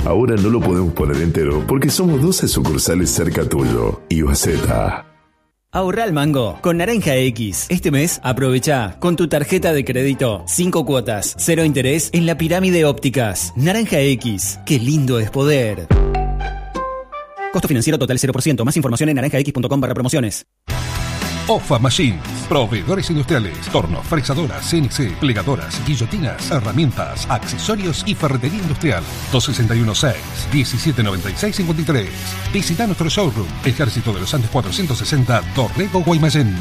Ahora no lo podemos poner entero porque somos 12 sucursales cerca tuyo. Iwaseta. Ahorra al mango con Naranja X. Este mes aprovecha con tu tarjeta de crédito 5 cuotas, 0 interés en la Pirámide Ópticas. Naranja X, qué lindo es poder. Costo financiero total 0%. Más información en naranjax.com/promociones. OFA Machines, proveedores industriales, tornos, fresadoras, CNC, plegadoras, guillotinas, herramientas, accesorios y ferretería industrial. 261-6-1796-53. Visita nuestro showroom, Ejército de los Andes 460, Dorrego, Guaymallén.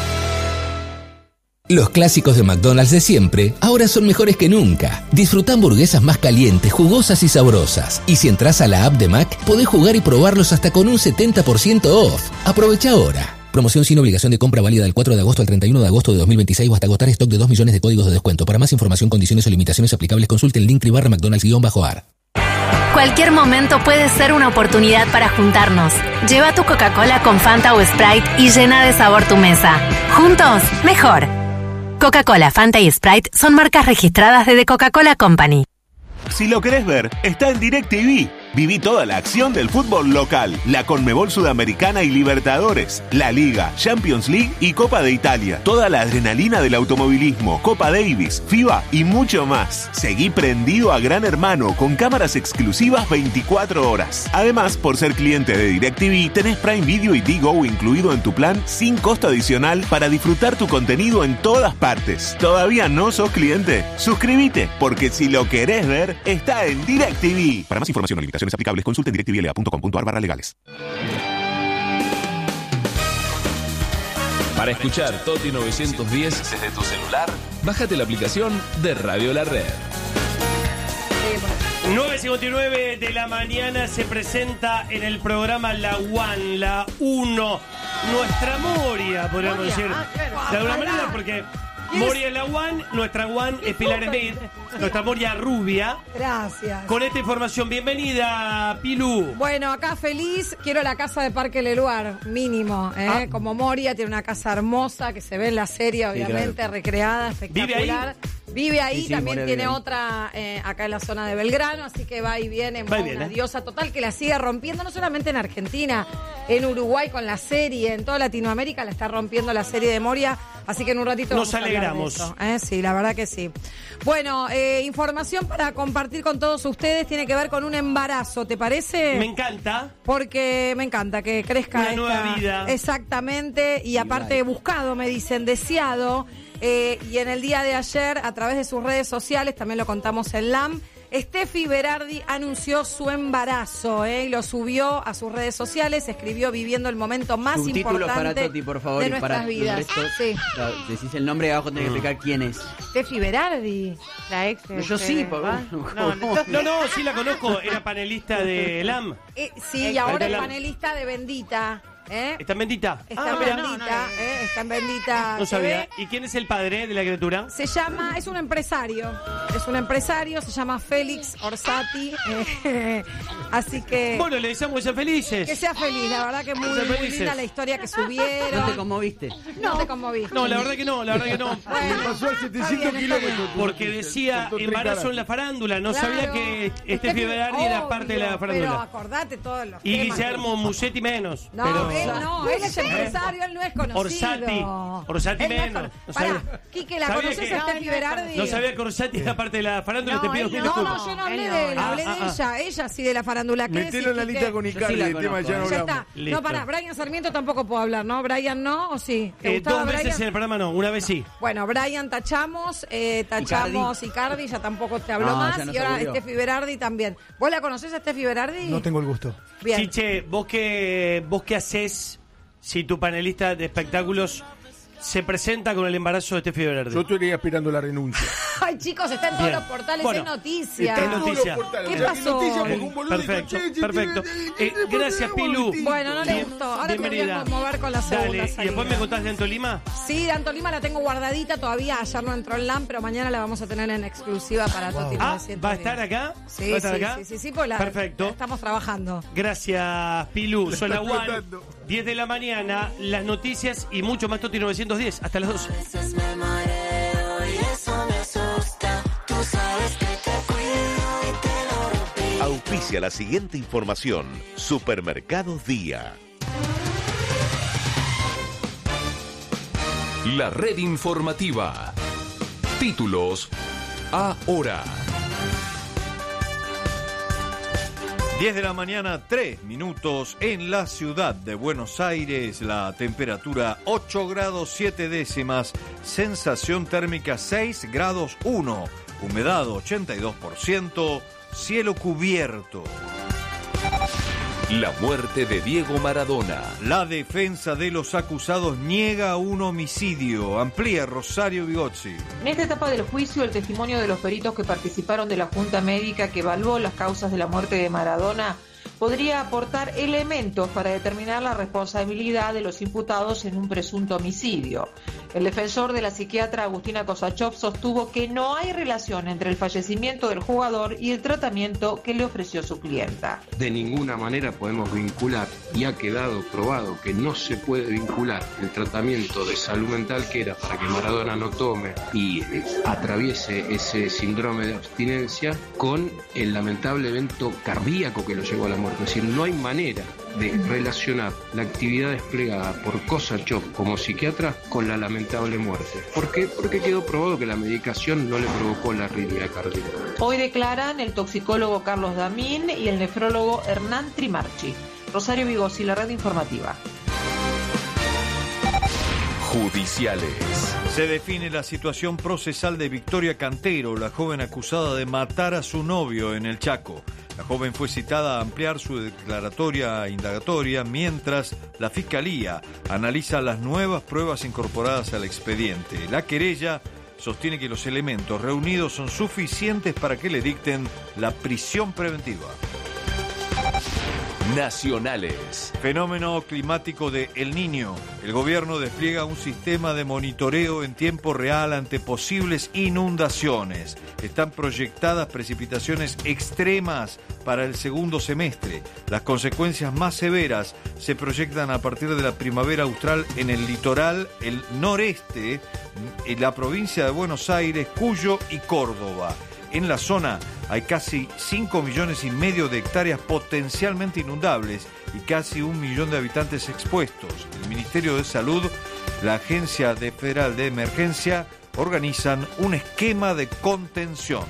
Los clásicos de McDonald's de siempre ahora son mejores que nunca. Disfruta hamburguesas más calientes, jugosas y sabrosas. Y si entras a la app de Mac, podés jugar y probarlos hasta con un 70% off. Aprovecha ahora. Promoción sin obligación de compra válida del 4 de agosto al 31 de agosto de 2026 o hasta agotar stock de 2 millones de códigos de descuento. Para más información, condiciones o limitaciones aplicables, consulte el link /McDonald's-AR. Cualquier momento puede ser una oportunidad para juntarnos. Lleva tu Coca-Cola con Fanta o Sprite y llena de sabor tu mesa. Juntos, mejor. Coca-Cola, Fanta y Sprite son marcas registradas de The Coca-Cola Company. Si lo querés ver, está en DirecTV. Viví toda la acción del fútbol local, la Conmebol Sudamericana y Libertadores, la Liga, Champions League y Copa de Italia. Toda la adrenalina del automovilismo, Copa Davis, FIBA y mucho más. Seguí prendido a Gran Hermano con cámaras exclusivas 24 horas. Además, por ser cliente de DirecTV, tenés Prime Video y Digo incluido en tu plan sin costo adicional para disfrutar tu contenido en todas partes. ¿Todavía no sos cliente? Suscríbete, porque si lo querés ver, está en DirecTV. Para más información o limitaciones aplicables, consulte en directivla.com.ar/legales. Para escuchar Toti 910 desde tu celular, bájate la aplicación de Radio La Red. 9:59 de la mañana se presenta en el programa La One, la 1, nuestra Moria, podríamos decir. De alguna manera, porque Moria es la One, nuestra One es Pilar Smith, nuestra Moria rubia. Gracias. Con esta información, bienvenida, Pilu. Bueno, acá feliz, quiero la casa de Parque Leluar, mínimo. Como Moria, tiene una casa hermosa que se ve en la serie, obviamente, claro, recreada, espectacular. Vive ahí, sí, también tiene otra acá en la zona de Belgrano, así que va y viene, una diosa total que la sigue rompiendo, no solamente en Argentina, en Uruguay con la serie, en toda Latinoamérica la está rompiendo la serie de Moria, así que en un ratito nos alegramos. Sí, la verdad que sí. Bueno, información para compartir con todos ustedes, tiene que ver con un embarazo, ¿te parece? Me encanta. Porque me encanta que crezca una nueva vida. Exactamente, y aparte buscado, me dicen, deseado. Y en el día de ayer, a través de sus redes sociales, también lo contamos en LAM, Steffi Berardi anunció su embarazo, y lo subió a sus redes sociales, escribió viviendo el momento más importante para Toti, por favor, de nuestras vidas. Sí. Decís el nombre y abajo tenés que explicar quién es. Steffi Berardi, la ex. Yo sí, no, sí la conozco, era panelista de LAM. Sí, y ahora es panelista de Bendita. ¿Está en Bendita? Está en Bendita. No sabía. ¿Y quién es el padre de la criatura? Es un empresario. Se llama Félix Orsatti. Así que... Bueno, le deseamos que sean felices. Que sea feliz, la verdad que muy linda la historia que subieron. ¿No te conmoviste? No te conmoví. No, la verdad que no. Bueno, pasó a 700 kilómetros. Porque decía embarazo en la farándula. No sabía que Steffi Berardi era parte de la farándula. Pero acordate todos los y Guillermo Musetti menos. Él es empresario, él no es conocido. Orsatti menos. Quique, ¿la conoces a Steffi Berardi? No sabía que Orsatti era parte de la farándula, te pido disculpas. Yo no hablé de él, hablé de ella. Ella sí de la farándula. Metelo en la lista con Icardi, el tema ya no hablamos. Ya está. No, pará, Brian Sarmiento tampoco puedo hablar, ¿no? Brian no, ¿o sí? Dos veces en el programa no, una vez sí. Bueno, Brian tachamos Icardi, ya tampoco te habló más. Y ahora Steffi Berardi también. ¿Vos la conocés a Steffi Berardi? No tengo el gusto. Bien. Chiche, ¿vos qué hacés si tu panelista de espectáculos se presenta con el embarazo de Steffi Berardi? Yo estoy aspirando a la renuncia. Ay, chicos, está en todos los portales, es noticia. Está en noticia. ¿Qué pasó? Perfecto. Gracias, Pilu. Bueno, no le gustó. Ahora te voy a mover con la segunda salida. ¿Y después me contás de Antolima? Sí, de Antolima la tengo guardadita todavía. Ayer no entró en LAM, pero mañana la vamos a tener en exclusiva para Toti 910. ¿Va a estar acá? Sí, pues perfecto. Estamos trabajando. Gracias, Pilu. Son la One, 10 de la mañana, las noticias y mucho más Toti 910. Hasta las 12. Auspicia la siguiente información. Supermercados Día. La red informativa. Títulos ahora. 10 de la mañana, 3 minutos en la ciudad de Buenos Aires. La temperatura 8 grados 7 décimas, sensación térmica 6 grados 1, humedad 82%, cielo cubierto. La muerte de Diego Maradona. La defensa de los acusados niega un homicidio. Amplía Rosario Vigozzi. En esta etapa del juicio, el testimonio de los peritos que participaron de la Junta Médica que evaluó las causas de la muerte de Maradona podría aportar elementos para determinar la responsabilidad de los imputados en un presunto homicidio. El defensor de la psiquiatra Agustina Kosachov sostuvo que no hay relación entre el fallecimiento del jugador y el tratamiento que le ofreció su clienta. De ninguna manera podemos vincular, y ha quedado probado que no se puede vincular el tratamiento de salud mental que era para que Maradona no tome y atraviese ese síndrome de abstinencia con el lamentable evento cardíaco que lo llevó a la muerte. Es decir, no hay manera de relacionar la actividad desplegada por Kosachov como psiquiatra con la lamentable muerte. ¿Por qué? Porque quedó probado que la medicación no le provocó la arritmia cardíaca. Hoy declaran el toxicólogo Carlos Damín y el nefrólogo Hernán Trimarchi. Rosario Vigozzi, la red informativa. Judiciales. Se define la situación procesal de Victoria Cantero, la joven acusada de matar a su novio en el Chaco. La joven fue citada a ampliar su declaratoria indagatoria mientras la Fiscalía analiza las nuevas pruebas incorporadas al expediente. La querella sostiene que los elementos reunidos son suficientes para que le dicten la prisión preventiva. Nacionales. Fenómeno climático de El Niño. El gobierno despliega un sistema de monitoreo en tiempo real ante posibles inundaciones. Están proyectadas precipitaciones extremas para el segundo semestre. Las consecuencias más severas se proyectan a partir de la primavera austral en el litoral, el noreste, en la provincia de Buenos Aires, Cuyo y Córdoba. En la zona hay casi 5,5 millones de hectáreas potencialmente inundables y casi 1 millón de habitantes expuestos. El Ministerio de Salud, la Agencia Federal de Emergencia, organizan un esquema de contención.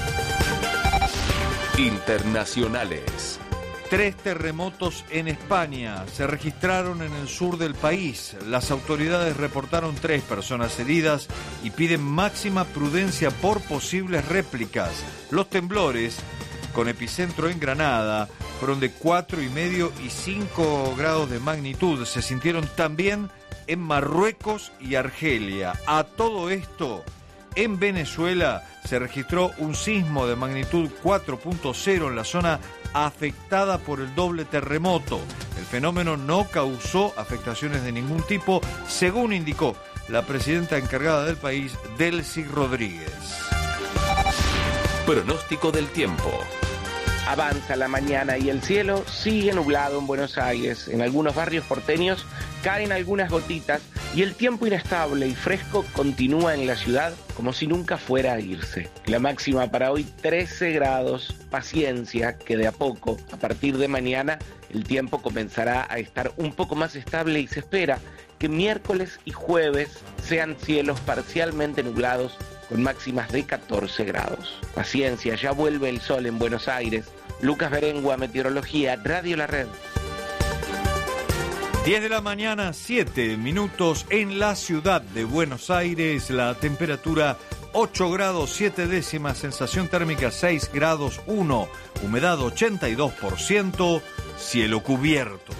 Internacionales. 3 terremotos en España se registraron en el sur del país. Las autoridades reportaron 3 personas heridas y piden máxima prudencia por posibles réplicas. Los temblores, con epicentro en Granada, fueron de 4,5 y 5 grados de magnitud. Se sintieron también en Marruecos y Argelia. A todo esto, en Venezuela se registró un sismo de magnitud 4.0 en la zona afectada por el doble terremoto. El fenómeno no causó afectaciones de ningún tipo, según indicó la presidenta encargada del país, Delcy Rodríguez. Pronóstico del tiempo. Avanza la mañana y el cielo sigue nublado en Buenos Aires. En algunos barrios porteños caen algunas gotitas y el tiempo inestable y fresco continúa en la ciudad como si nunca fuera a irse. La máxima para hoy 13 grados. Paciencia, que de a poco, a partir de mañana, el tiempo comenzará a estar un poco más estable y se espera que miércoles y jueves sean cielos parcialmente nublados con máximas de 14 grados. Paciencia, ya vuelve el sol en Buenos Aires. Lucas Berengua, Meteorología, Radio La Red. 10 de la mañana, 7 minutos en la ciudad de Buenos Aires. La temperatura 8 grados 7 décimas, sensación térmica 6 grados 1, humedad 82%, cielo cubierto.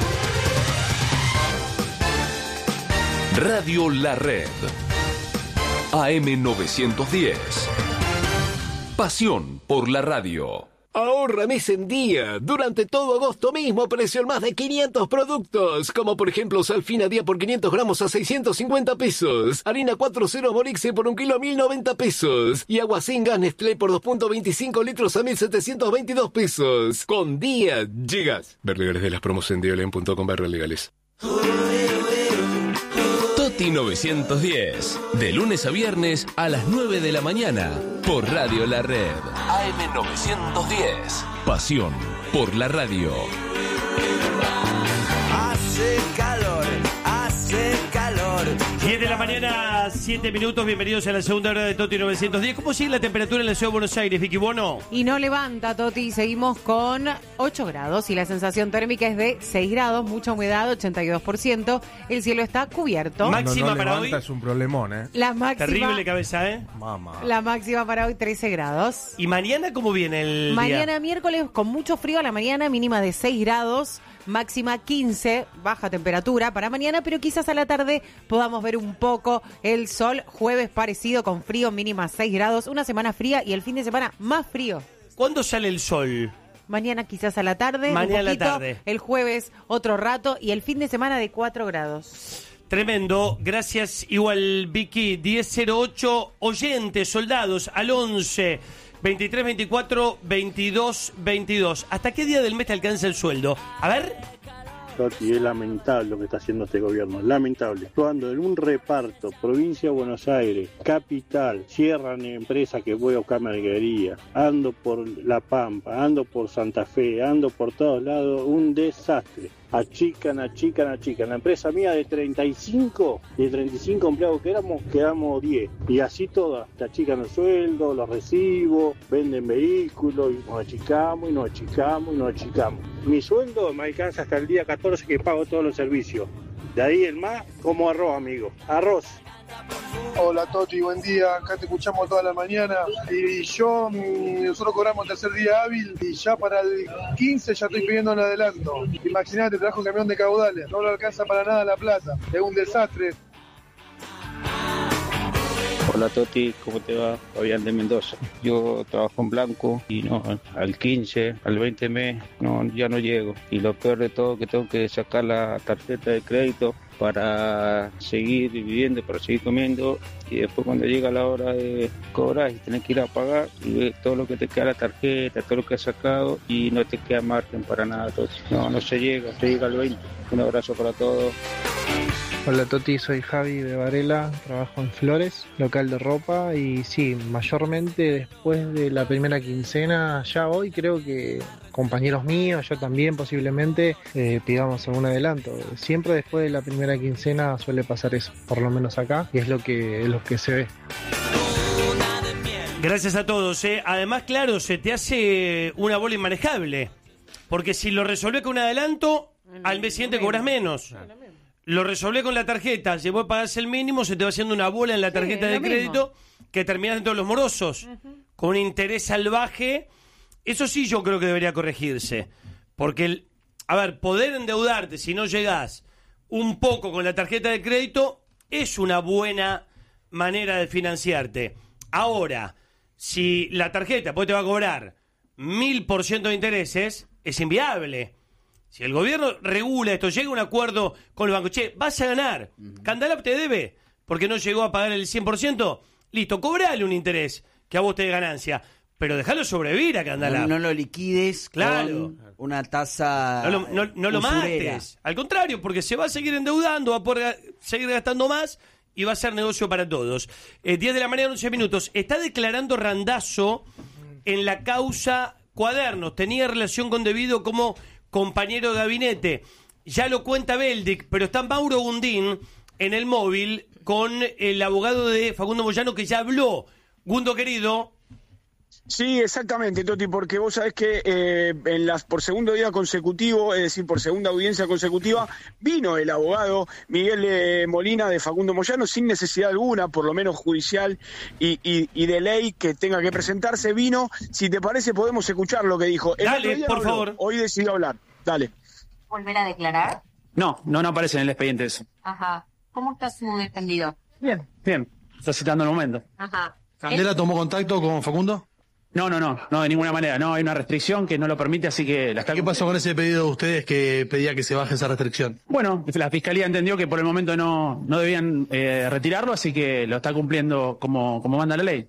Radio La Red. AM 910. Pasión por la radio. Ahorra mes en día. Durante todo agosto mismo precio en más de 500 productos. Como por ejemplo Salfina día por 500 gramos a 650 pesos. Harina 4.0 Morixe por 1 kilo a 1.090 pesos. Y agua sin gas Nestlé por 2.25 litros a 1.722 pesos. Con día llegas. Ver legales de las promos en dialen.com/legales. Toti 910. De lunes a viernes a las 9 de la mañana. Por Radio La Red. AM 910. Pasión por la radio. Hace calor, hace calor. 10 de la mañana, 7 minutos. Bienvenidos a la segunda hora de Toti 910. ¿Cómo sigue la temperatura en la ciudad de Buenos Aires, Vicky Bono? Y no levanta, Toti. Seguimos con 8 grados y la sensación térmica es de 6 grados, mucha humedad, 82%. El cielo está cubierto. Máxima no para hoy. Es un problemón, ¿eh? La máxima, Terrible cabeza, ¿eh? Mamá. La máxima para hoy, 13 grados. ¿Y mañana cómo viene el Mañana día? miércoles con mucho frío a la mañana, mínima de 6 grados. Máxima 15, baja temperatura para mañana, pero quizás a la tarde podamos ver un poco el sol. Jueves parecido con frío, mínima 6 grados. Una semana fría y el fin de semana más frío. ¿Cuándo sale el sol? Mañana quizás a la tarde. Mañana un a la poquito, tarde. El jueves otro rato y el fin de semana de 4 grados. Tremendo, gracias igual Vicky. 1008 oyentes, soldados al 11 23 24 22 22. ¿Hasta qué día del mes te alcanza el sueldo? A ver. Toti, es lamentable lo que está haciendo este gobierno, lamentable. Actuando en un reparto, provincia de Buenos Aires, capital, cierran empresas que voy a buscar mercadería, ando por La Pampa, ando por Santa Fe, ando por todos lados, un desastre. Achican. La empresa mía de 35 empleados que éramos, quedamos 10. Y así todas, te achican el sueldo, los recibos, venden vehículos, y nos achicamos. Mi sueldo me alcanza hasta el día 14 que pago todos los servicios. De ahí el más, como arroz, amigo. Arroz. Hola Toti, buen día, acá te escuchamos toda la mañana y nosotros cobramos el tercer día hábil y ya para el 15 ya estoy pidiendo un adelanto. Imagínate, trabajo un camión de caudales, no le alcanza para nada la plata, es un desastre. Hola Toti, ¿cómo te va? Fabián de Mendoza. Yo trabajo en blanco y no, al 15, al 20 mes, no, ya no llego. Y lo peor de todo que tengo que sacar la tarjeta de crédito para seguir viviendo, para seguir comiendo, y después cuando llega la hora de cobrar y tenés que ir a pagar y ves todo lo que te queda la tarjeta, todo lo que has sacado y no te queda margen para nada, Toti. No se llega al 20. Un abrazo para todos. Hola Toti, soy Javi de Varela, trabajo en Flores, local de ropa, y sí, mayormente después de la primera quincena, ya hoy creo que compañeros míos, yo también posiblemente, pidamos algún adelanto. Siempre después de la primera quincena suele pasar eso, por lo menos acá, y es lo que se ve. Gracias a todos, ¿eh? Además, claro, se te hace una bola inmanejable, porque si lo resolvés con un adelanto, al mes siguiente cobras menos. Lo resolvé con la tarjeta, si vos pagás el mínimo, se te va haciendo una bola en la tarjeta de crédito que termina dentro de los morosos, con un interés salvaje. Eso sí yo creo que debería corregirse, porque, poder endeudarte si no llegás un poco con la tarjeta de crédito es una buena manera de financiarte. Ahora, si la tarjeta pues te va a cobrar 1000% de intereses, es inviable. Si el gobierno regula esto, llega a un acuerdo con el banco, vas a ganar, Candalab te debe, porque no llegó a pagar el 100%, listo, cobrale un interés que a vos te dé ganancia, pero déjalo sobrevivir a Candalab. No lo liquides, claro, con una tasa no lo mates, al contrario, porque se va a seguir endeudando, va a poder seguir gastando más y va a ser negocio para todos. 10 de la mañana, 11 minutos. Está declarando Randazzo en la causa Cuadernos, tenía relación con Devido como compañero de gabinete, ya lo cuenta Beldic, pero está Mauro Gundín en el móvil con el abogado de Facundo Moyano que ya habló. Gundo, querido. Sí, exactamente, Toti, porque vos sabés que por segundo día consecutivo, es decir, por segunda audiencia consecutiva, vino el abogado Miguel Molina de Facundo Moyano sin necesidad alguna, por lo menos judicial y de ley que tenga que presentarse, vino. Si te parece podemos escuchar lo que dijo. Dale, por favor. Hoy decidió hablar, dale. ¿Volver a declarar? No aparece en el expediente eso. Ajá. ¿Cómo está su defendido? Bien, está citando el momento. Ajá. ¿Candela tomó contacto con Facundo? No, de ninguna manera. No, hay una restricción que no lo permite, así que la está... ¿Qué pasó con ese pedido de ustedes que pedía que se baje esa restricción? Bueno, la Fiscalía entendió que por el momento no debían retirarlo, así que lo está cumpliendo como manda la ley.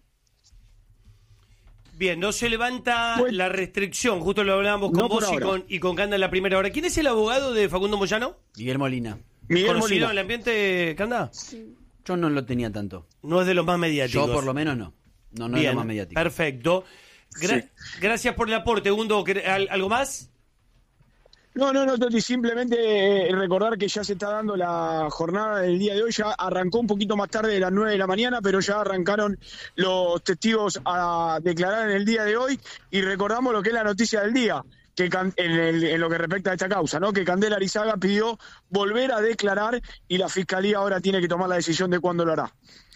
Bien, no se levanta la restricción, justo lo hablábamos con vos y con Canda en la primera hora. ¿Quién es el abogado de Facundo Moyano? Miguel Molina. Miguel ¿Conocido Molina. en el ambiente, Canda? Yo no lo tenía tanto. No es de los más mediáticos. Yo por lo menos no. No es Bien, lo más mediático. Perfecto. Gracias por el aporte, Gundo. ¿Algo más? No, Toti, simplemente recordar que ya se está dando la jornada del día de hoy, ya arrancó un poquito más tarde de las 9 de la mañana, pero ya arrancaron los testigos a declarar en el día de hoy, y recordamos lo que es la noticia del día, que en lo que respecta a esta causa, ¿no? Que Candela Arizaga pidió volver a declarar y la Fiscalía ahora tiene que tomar la decisión de cuándo lo hará.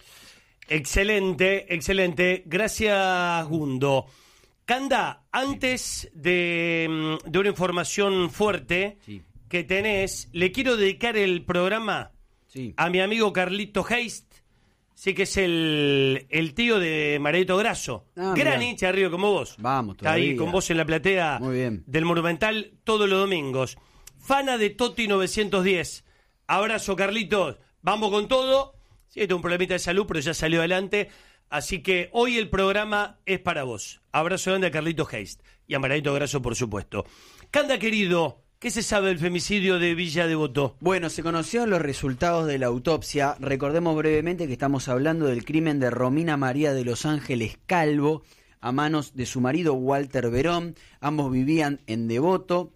Excelente. Gracias, Gundo. Canda, antes de una información fuerte que tenés, le quiero dedicar el programa a mi amigo Carlito Heist, sí, que es el tío de Marito Grasso. Gran hincha de Río como vos. Vamos, está ahí con vos en la platea del Monumental todos los domingos. Fana de Toti 910. Abrazo, Carlitos. Vamos con todo. Sí, tengo un problemita de salud, pero ya salió adelante. Así que hoy el programa es para vos. Abrazo grande a Carlito Heist y a Maradito Grasso, por supuesto. Canda, querido, ¿qué se sabe del femicidio de Villa Devoto? Bueno, se conocieron los resultados de la autopsia. Recordemos brevemente que estamos hablando del crimen de Romina María de Los Ángeles Calvo a manos de su marido Walter Verón. Ambos vivían en Devoto.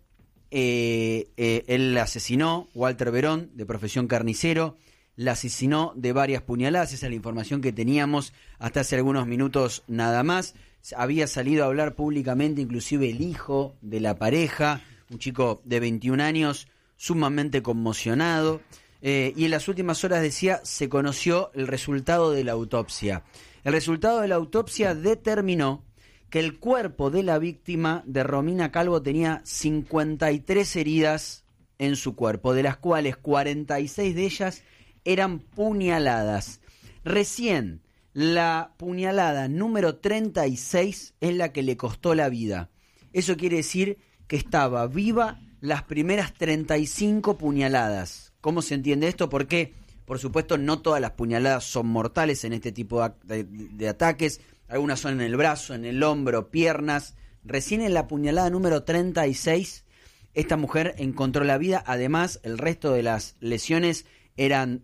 Él la asesinó, Walter Verón, de profesión carnicero. La asesinó de varias puñaladas, esa es la información que teníamos hasta hace algunos minutos nada más. Había salido a hablar públicamente inclusive el hijo de la pareja, un chico de 21 años, sumamente conmocionado, y en las últimas horas decía, se conoció el resultado de la autopsia. El resultado de la autopsia determinó que el cuerpo de la víctima de Romina Calvo tenía 53 heridas en su cuerpo, de las cuales 46 de ellas eran puñaladas. Recién la puñalada número 36 es la que le costó la vida. Eso quiere decir que estaba viva las primeras 35 puñaladas. ¿Cómo se entiende esto? Porque, por supuesto, no todas las puñaladas son mortales en este tipo de ataques. Algunas son en el brazo, en el hombro, piernas. Recién en la puñalada número 36, esta mujer encontró la vida. Además, el resto de las lesiones eran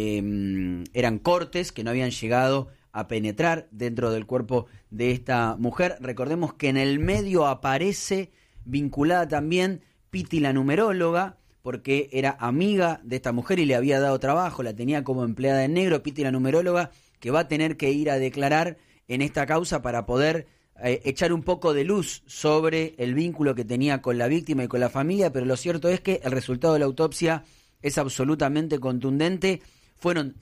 cortes que no habían llegado a penetrar dentro del cuerpo de esta mujer. Recordemos que en el medio aparece vinculada también Piti, la numeróloga, porque era amiga de esta mujer y le había dado trabajo, la tenía como empleada en negro. Piti, la numeróloga, que va a tener que ir a declarar en esta causa para poder echar un poco de luz sobre el vínculo que tenía con la víctima y con la familia, pero lo cierto es que el resultado de la autopsia es absolutamente contundente. Fueron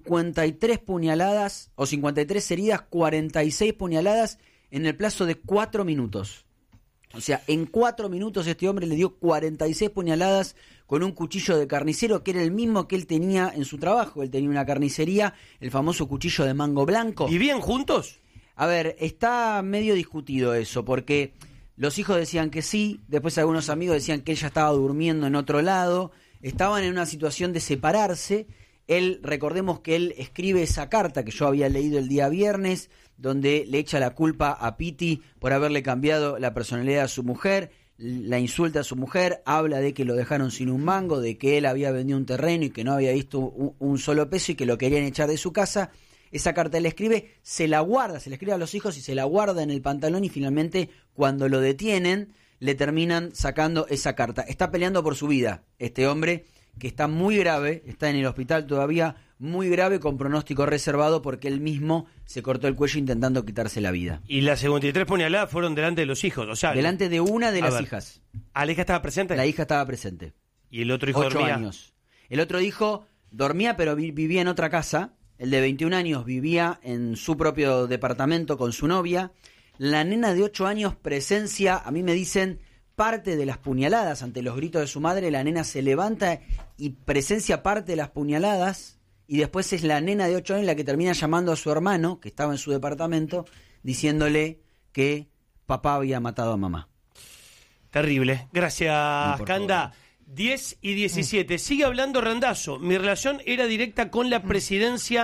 53 puñaladas o 53 heridas, 46 puñaladas en el plazo de 4 minutos. O sea, en 4 minutos este hombre le dio 46 puñaladas con un cuchillo de carnicero que era el mismo que él tenía en su trabajo. Él tenía una carnicería, el famoso cuchillo de mango blanco. ¿Vivían juntos? A ver, está medio discutido eso, porque los hijos decían que sí, después algunos amigos decían que ella estaba durmiendo en otro lado. Estaban en una situación de separarse. Él, recordemos que él escribe esa carta que yo había leído el día viernes, donde le echa la culpa a Piti por haberle cambiado la personalidad a su mujer, la insulta a su mujer, habla de que lo dejaron sin un mango, de que él había vendido un terreno y que no había visto un solo peso y que lo querían echar de su casa. Esa carta él escribe, se la guarda, se la escribe a los hijos y se la guarda en el pantalón, y finalmente cuando lo detienen le terminan sacando esa carta. Está peleando por su vida este hombre, que está muy grave, está en el hospital todavía muy grave, con pronóstico reservado, porque él mismo se cortó el cuello intentando quitarse la vida. Y las 53 puñaladas fueron delante de los hijos, o sea... Delante de una de las hijas. ¿La hija estaba presente? La hija estaba presente. ¿Y el otro hijo 8 dormía? años. El otro hijo dormía, pero vivía en otra casa. El de 21 años vivía en su propio departamento con su novia. La nena de 8 años presencia, a mí me dicen, parte de las puñaladas. Ante los gritos de su madre, la nena se levanta y presencia parte de las puñaladas, y después es la nena de 8 años la que termina llamando a su hermano, que estaba en su departamento, diciéndole que papá había matado a mamá. Terrible. Gracias, Canda. 10 y 17. Sigue hablando Randazzo. Mi relación era directa con la presidencia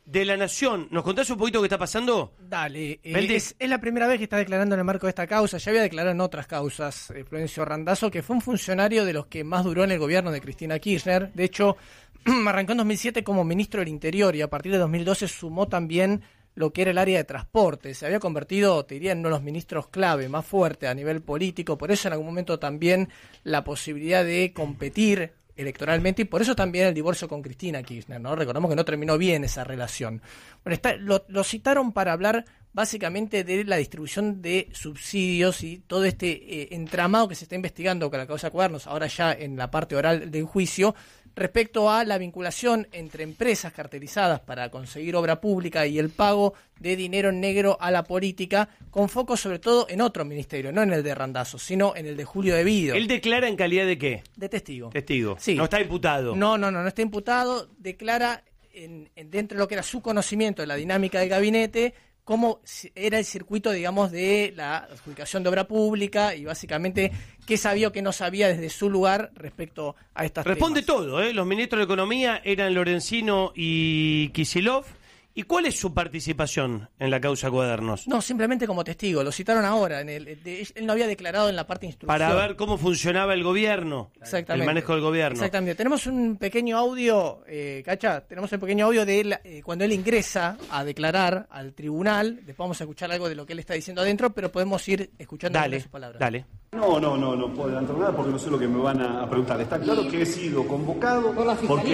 de la Nación. ¿Nos contás un poquito qué está pasando? Dale, es la primera vez que está declarando en el marco de esta causa. Ya había declarado en otras causas Florencio Randazzo, que fue un funcionario de los que más duró en el gobierno de Cristina Kirchner. De hecho, arrancó en 2007 como ministro del Interior y a partir de 2012 sumó también lo que era el área de transporte. Se había convertido, te diría, en uno de los ministros clave, más fuerte a nivel político. Por eso en algún momento también la posibilidad de competir electoralmente y por eso también el divorcio con Cristina Kirchner, ¿no? Recordamos que no terminó bien esa relación. Bueno, lo citaron para hablar básicamente de la distribución de subsidios y todo este entramado que se está investigando con la causa Cuadernos, ahora ya en la parte oral del juicio, respecto a la vinculación entre empresas cartelizadas para conseguir obra pública y el pago de dinero en negro a la política, con foco sobre todo en otro ministerio, no en el de Randazzo, sino en el de Julio De Vido. ¿Él declara en calidad de qué? De testigo. Testigo. Sí. No está imputado. No está imputado, declara dentro de lo que era su conocimiento de la dinámica del gabinete, cómo era el circuito, digamos, de la adjudicación de obra pública y básicamente qué sabía o qué no sabía desde su lugar respecto a estas Responde temas. todo, ¿eh? Los ministros de Economía eran Lorenzino y Kicillof. ¿Y cuál es su participación en la causa Cuadernos? No, simplemente como testigo. Lo citaron ahora. Él no había declarado en la parte de instrucción. Para ver cómo funcionaba el gobierno. Exactamente. El manejo del gobierno. Exactamente. Tenemos un pequeño audio, Cacha, tenemos un pequeño audio de él cuando él ingresa a declarar al tribunal. Después vamos a escuchar algo de lo que él está diciendo adentro, pero podemos ir escuchando sus palabras. Dale. No puedo adelantar nada porque no sé lo que me van a preguntar. Está claro que he sido convocado por la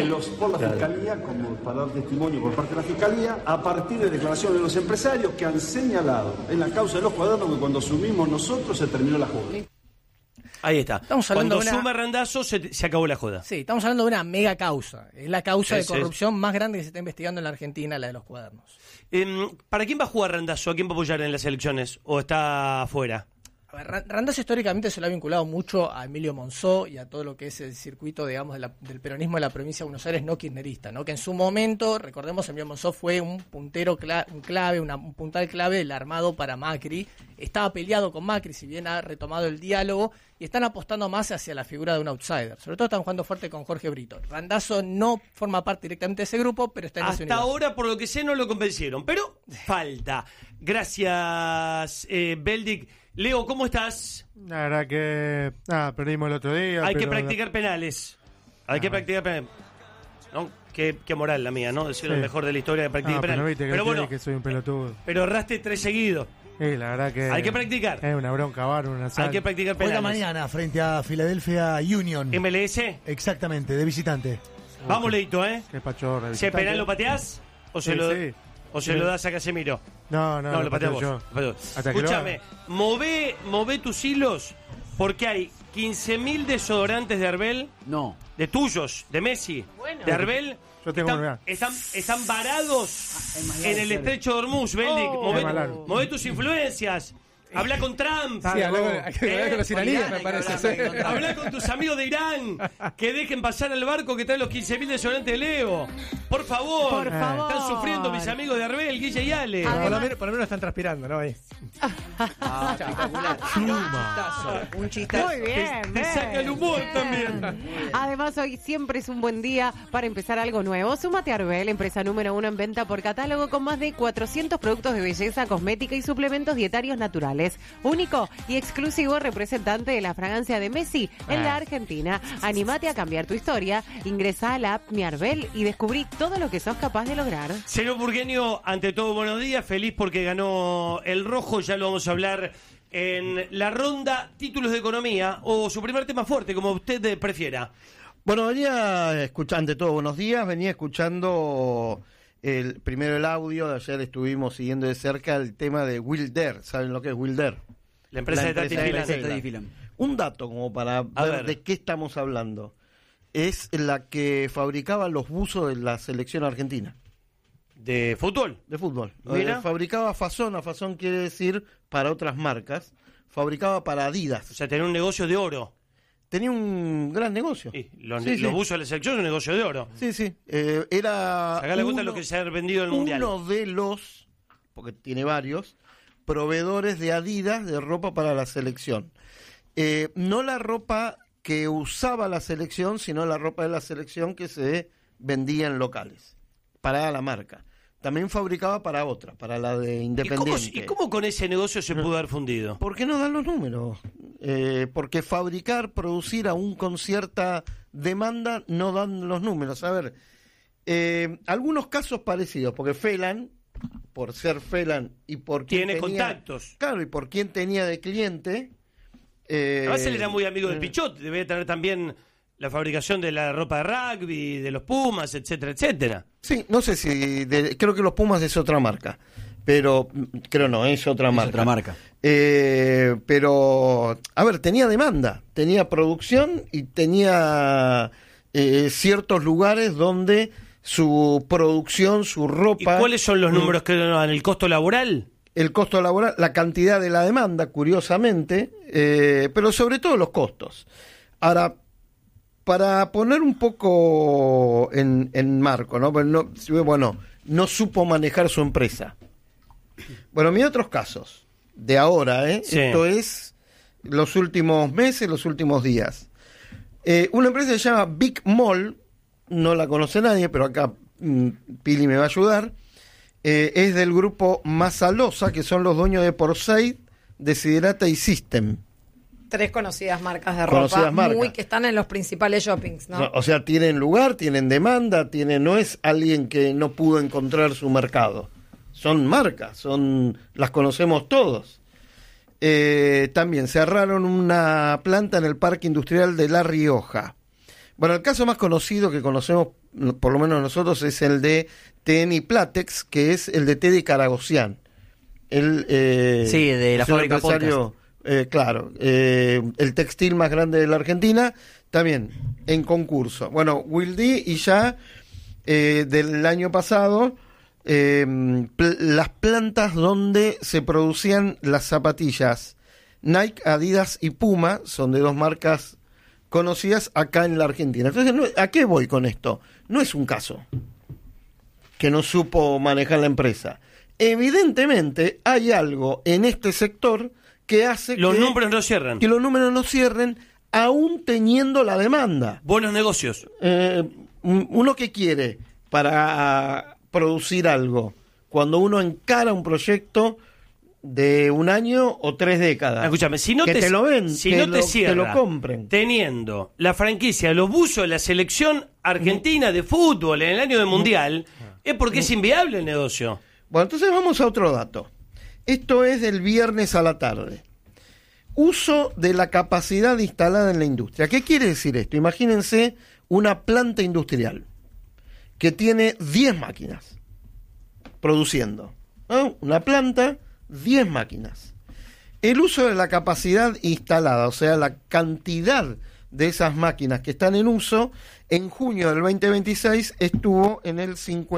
Fiscalía, como para dar testimonio por parte de la Fiscalía, a partir de declaraciones de los empresarios que han señalado en la causa de los Cuadernos que cuando asumimos nosotros se terminó la joda. Ahí está. Estamos hablando cuando suma Randazzo se acabó la joda. Sí, estamos hablando de una mega causa. Es la causa de corrupción más grande que se está investigando en la Argentina, la de los Cuadernos. ¿Para quién va a jugar Randazzo? ¿A quién va a apoyar en las elecciones? ¿O está afuera? A ver, Randazzo históricamente se lo ha vinculado mucho a Emilio Monzó y a todo lo que es el circuito, digamos, del peronismo de la provincia de Buenos Aires no kirchnerista, ¿no? Que en su momento, recordemos, Emilio Monzó fue un puntero un puntal clave del armado para Macri. Estaba peleado con Macri, si bien ha retomado el diálogo, y están apostando más hacia la figura de un outsider. Sobre todo están jugando fuerte con Jorge Brito. Randazzo no forma parte directamente de ese grupo, pero está en ese universo. Hasta ahora, por lo que sé, no lo convencieron, pero falta. Gracias, Beldic. Leo, ¿cómo estás? La verdad que perdimos el otro día. Hay que practicar penales. Hay que practicar penales. ¿No? Qué moral la mía, ¿no? Decir lo mejor de la historia de practicar penales. Pero bueno, que soy un pelotudo. Pero erraste 3 seguidos. Sí, la verdad que hay que practicar. Es una bronca, una sal. Hay que practicar penales. Juega mañana frente a Philadelphia Union. MLS. Exactamente, de visitante. Vamos, Leito, ¿eh? Qué pachorra. ¿Se penal lo pateás? ¿O se lo das a Casemiro? No, lo pateás vos. Escúchame, mové tus hilos porque hay 15.000 desodorantes de Herbel. No. De tuyos, de Messi. Bueno. De Herbel. Yo tengo están varados en el estrecho de Hormuz, Beldic. Mové tus influencias. Habla con Trump. Sí, habla con los iraníes, me parece. Habla con tus amigos de Irán. Que dejen pasar al barco que trae los 15.000 desodorantes de Leo. Por favor. Están sufriendo mis amigos de Arbel, Guille y Ale. Por lo menos están transpirando, ¿no? Ahí. Un chistazo. Muy bien. Te saca el humor también. Además, hoy siempre es un buen día para empezar algo nuevo. Súmate a Arbel, empresa número 1 en venta por catálogo con más de 400 productos de belleza, cosmética y suplementos dietarios naturales. Único y exclusivo representante de la fragancia de Messi en la Argentina. Anímate a cambiar tu historia. Ingresa a la app Mi Arbel y descubrí todo lo que sos capaz de lograr. Señor Burgueño, ante todo, buenos días. Feliz porque ganó el rojo. Ya lo vamos a hablar en la ronda títulos de economía o su primer tema fuerte, como usted prefiera. Bueno, ante todo, buenos días. Venía escuchando primero el audio. De ayer estuvimos siguiendo de cerca el tema de Wilder. ¿Saben lo que es Wilder? La empresa de Tati Filan. Un dato como para ver de qué estamos hablando. Es la que fabricaba los buzos de la selección argentina. ¿De fútbol? De fútbol. Mira. Fabricaba Fazón quiere decir para otras marcas. Fabricaba para Adidas. O sea, tenía un negocio de oro. Tenía un gran negocio. Sí, los buzos de la selección es un negocio de oro. Sí. Era. Sacá la cuenta de lo que se ha vendido en el Mundial. Uno de los, porque tiene varios, proveedores de Adidas de ropa para la selección. No la ropa que usaba la selección, sino la ropa de la selección que se vendía en locales, para la marca. también fabricaba para otra, para la de Independiente. ¿Y cómo con ese negocio se pudo haber fundido? ¿Por qué no dan los números? Porque fabricar, producir aún con cierta demanda no dan los números. A ver, algunos casos parecidos, porque Felan, por ser Felan y por quien tiene tenía, contactos. Claro, y por quien tenía de cliente. Además él era muy amigo del Pichot, debe tener también la fabricación de la ropa de rugby, de los Pumas, etcétera, etcétera. Sí, no sé si... creo que los Pumas es otra marca, pero... Creo no, es otra marca. Otra marca. Pero, a ver, tenía demanda, tenía producción y tenía ciertos lugares donde su producción, su ropa... ¿Y cuáles son los números que dan? ¿El costo laboral? El costo laboral, la cantidad de la demanda, curiosamente, pero sobre todo los costos. Ahora, para poner un poco en marco, ¿no? Bueno, no supo manejar su empresa. Bueno, mira otros casos de ahora, Sí. Esto es los últimos meses, los últimos días. Una empresa que se llama Big Mall, no la conoce nadie, pero acá Pili me va a ayudar. Es del grupo Masalosa, que son los dueños de Porsaid, Desiderata y System. 3 conocidas marcas de Conocidas ropa, marcas. que están en los principales shoppings, ¿no? O sea, tienen lugar, tienen demanda, no es alguien que no pudo encontrar su mercado. Son marcas, las conocemos todos. También cerraron una planta en el Parque Industrial de La Rioja. Bueno, el caso más conocido que conocemos, por lo menos nosotros, es el de TN Platex, que es el de Teddy Caragosian. Sí, de la fábrica empresario, claro, el textil más grande de la Argentina, también en concurso. Bueno, Wildy y ya del año pasado, las plantas donde se producían las zapatillas Nike, Adidas y Puma, son de 2 marcas conocidas acá en la Argentina. Entonces, ¿a qué voy con esto? No es un caso que no supo manejar la empresa. Evidentemente hay algo en este sector que hace los números no cierran. Que los números no cierren, aún teniendo la demanda. Buenos negocios. Uno que quiere para producir algo, cuando uno encara un proyecto de 1 año o 3 décadas. Escúchame, si no que te lo ven, si que no te cierra, que lo compren. Teniendo la franquicia de los buzos de la selección argentina de fútbol en el año del Mundial, es porque es inviable el negocio. Bueno, entonces vamos a otro dato. Esto es del viernes a la tarde. Uso de la capacidad instalada en la industria. ¿Qué quiere decir esto? Imagínense una planta industrial que tiene 10 máquinas produciendo, ¿no? Una planta, 10 máquinas. El uso de la capacidad instalada, o sea, la cantidad de esas máquinas que están en uso, en junio del 2026 estuvo en el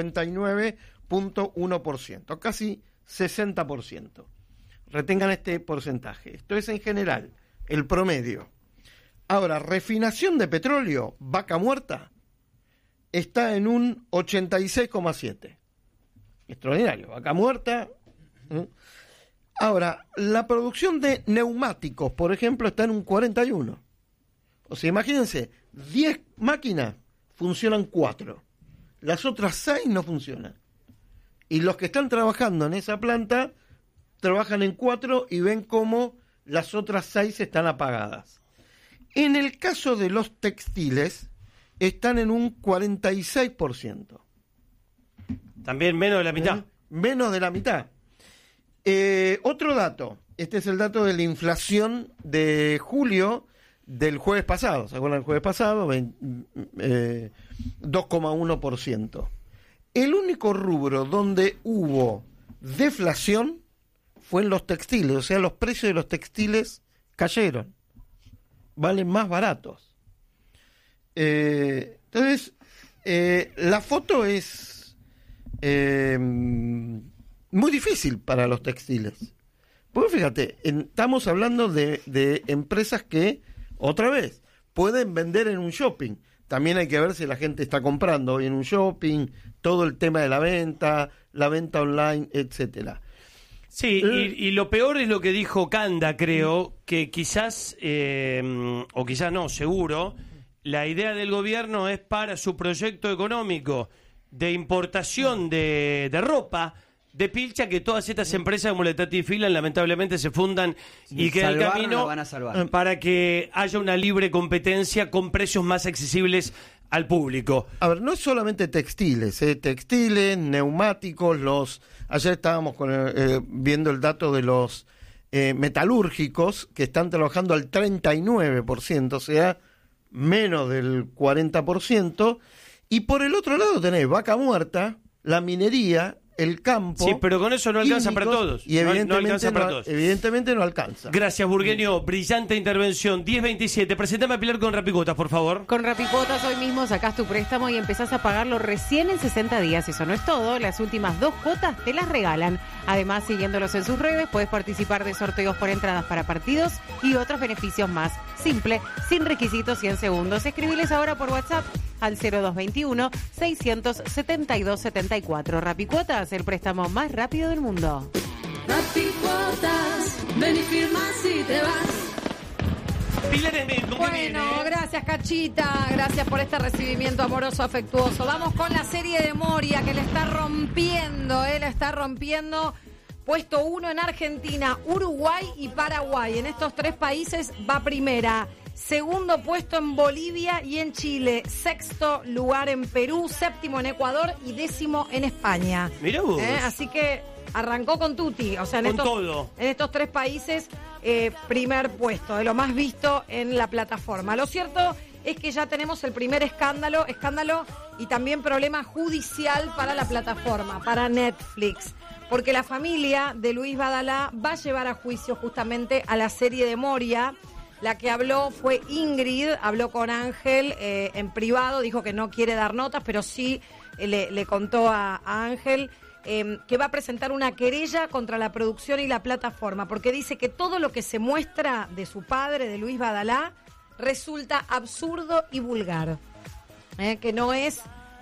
59.1%, casi 60%. Retengan este porcentaje. Esto es en general, el promedio. Ahora, refinación de petróleo, Vaca Muerta, está en un 86,7%. Extraordinario, Vaca Muerta. Ahora, la producción de neumáticos, por ejemplo, está en un 41%. O sea, imagínense, 10 máquinas, funcionan 4. Las otras 6 no funcionan. Y los que están trabajando en esa planta, trabajan en 4 y ven cómo las otras 6 están apagadas. En el caso de los textiles, están en un 46%. También menos de la mitad. Menos de la mitad. Otro dato. Este es el dato de la inflación de julio del jueves pasado. ¿Se acuerdan del jueves pasado? 2,1%. El único rubro donde hubo deflación fue en los textiles. O sea, los precios de los textiles cayeron. Valen más baratos. Entonces, la foto es muy difícil para los textiles. Porque fíjate, estamos hablando de empresas que, otra vez, pueden vender en un shopping. También hay que ver si la gente está comprando hoy en un shopping, todo el tema de la venta online, etcétera. Sí, y lo peor es lo que dijo Canda, creo, que quizás, o quizás no, seguro, la idea del gobierno es para su proyecto económico de importación de ropa de pilcha, que todas estas empresas como la Tati Filan lamentablemente se fundan y que el camino la van a salvar. para que haya una libre competencia con precios más accesibles al público. A ver, no es solamente textiles, textiles, neumáticos, ayer estábamos viendo el dato de los metalúrgicos que están trabajando al 39%, o sea, menos del 40%, y por el otro lado tenés vaca muerta, la minería, el campo. Sí, pero con eso no alcanza para todos. Y evidentemente no alcanza. Gracias, Burgueño. Brillante intervención. 10.27. Presentame a Pilar con Rapicuotas, por favor. Con Rapicuotas hoy mismo sacás tu préstamo y empezás a pagarlo recién en 60 días. Eso no es todo. Las últimas 2 cuotas te las regalan. Además, siguiéndolos en sus redes, puedes participar de sorteos por entradas para partidos y otros beneficios más. Simple, sin requisitos y en segundos. Escribiles ahora por WhatsApp al 0221-672-74. Rapicuotas, el préstamo más rápido del mundo. Rapicuotas, ven y firmas y te vas. Bueno, gracias Cachita, gracias por este recibimiento amoroso, afectuoso. Vamos con la serie de Moria, que la está rompiendo, la está rompiendo. Puesto 1 en Argentina, Uruguay y Paraguay. En estos 3 países va primera. Segundo puesto en Bolivia y en Chile. 6º lugar en Perú, 7º en Ecuador y 10º en España. Mirá vos. Así que arrancó con tutti. O sea, en estos 3 países, primer puesto, de lo más visto en la plataforma. Lo cierto es que ya tenemos el primer escándalo y también problema judicial para la plataforma, para Netflix. Porque la familia de Luis Badalá va a llevar a juicio justamente a la serie de Moria. La que habló fue Ingrid, habló con Ángel en privado, dijo que no quiere dar notas, pero sí le contó a Ángel que va a presentar una querella contra la producción y la plataforma, porque dice que todo lo que se muestra de su padre, de Luis Badalá, resulta absurdo y vulgar, que no es